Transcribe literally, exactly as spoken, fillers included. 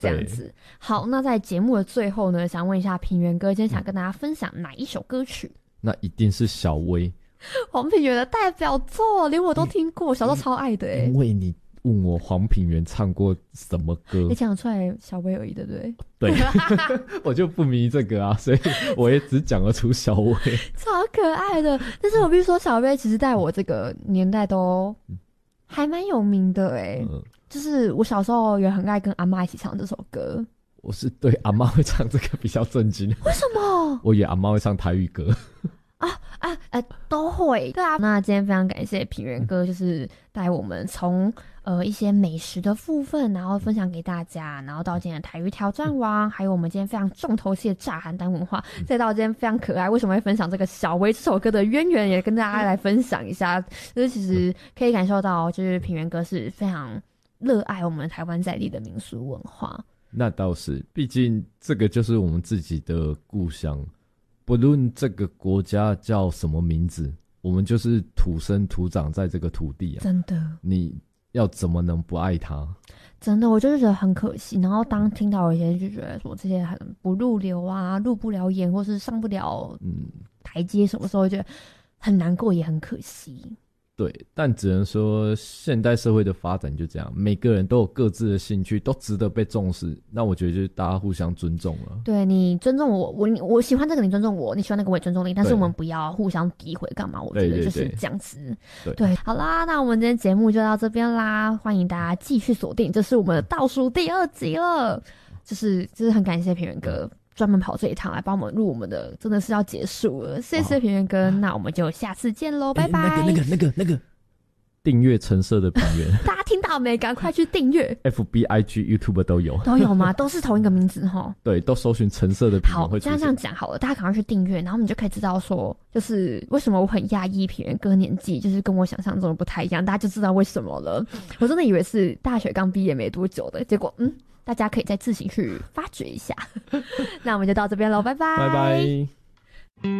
这样子。好，那在节目的最后呢，想问一下平原哥，今天想跟大家分享哪一首歌曲？ 那一定是小薇， 黄品源的代表作，连我都听过，我小时候超爱的哎、欸。 因为你问我黄品源唱过什么歌， 你讲出来小薇而已，对不对？ 对，我就不迷这个啊，所以我也只讲得出小薇， 超可爱的。但是我必须说，小薇其实在我这个年代都还蛮有名的哎、欸嗯，就是我小时候也很爱跟阿嬷一起唱这首歌。 我是对阿嬷会唱这个比较震惊， 为什么？ 我以为阿嬷会唱台语歌。 啊啊呃都会对啊。那今天非常感谢平原哥，就是带我们从呃一些美食的部分，然后分享给大家，然后到今天的台语挑战王，还有我们今天非常重头戏的炸邯郸文化，再到今天非常可爱为什么会分享这个小薇这首歌的渊源，也跟大家来分享一下。就是其实可以感受到，就是平原哥是非常热爱我们台湾在地的民俗文化。 那倒是，毕竟这个就是我们自己的故乡。不论这个国家叫什么名字，我们就是土生土长在这个土地啊！ 真的， 你要怎么能不爱它？ 真的，我就是觉得很可惜。然后当听到有些人就觉得说这些很不入流啊，入不了眼，或是上不了嗯台阶什么时候，觉得很难过，也很可惜。 对，但只能说现代社会的发展就这样，每个人都有各自的兴趣，都值得被重视。那我觉得就是大家互相尊重了。 对，你尊重我，我我喜欢这个，你尊重我，你喜欢那个，我也尊重你。但是我们不要互相诋毁，干嘛？我觉得就是这样子。 对， 对， 对，好啦，那我们今天节目就到这边啦，欢迎大家继续锁定，这是我们的倒数第二集了。就是就是很感谢平原哥。专门跑这一趟来帮我们录我们的，真的是要结束了，谢谢平原哥，那我们就下次见喽，拜拜。 那个那个那个那个订阅橙色的平原， 大家听到没？赶快去订阅 ，F B I G YouTube 都有， 都有吗？都是同一个名字齁。 对，都搜寻橙色的平原会出现。 好，这样这样讲好了，大家赶快去订阅，然后你就可以知道说，就是为什么我很讶异平原哥年纪就是跟我想象中的不太一样，大家就知道为什么了。我真的以为是大学刚毕业没多久的，结果嗯。大家可以再自行去发掘一下。那我们就到这边喽，拜拜， 拜拜。